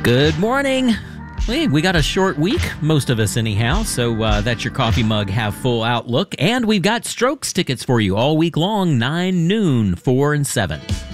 Good morning. Hey, we got a short week, most of us anyhow, so that's your coffee mug half full outlook. And we've got Strokes tickets for you all week long, 9, noon, 4, and 7.